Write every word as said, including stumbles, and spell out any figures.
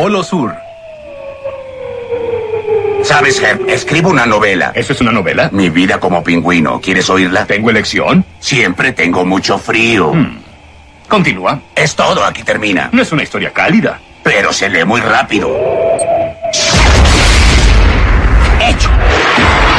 Polo Sur. ¿Sabes, Herb? Escribo una novela. ¿Eso es una novela? Mi vida como pingüino. ¿Quieres oírla? ¿Tengo elección? Siempre tengo mucho frío. Hmm. Continúa. Es todo, aquí termina. No es una historia cálida. Pero se lee muy rápido.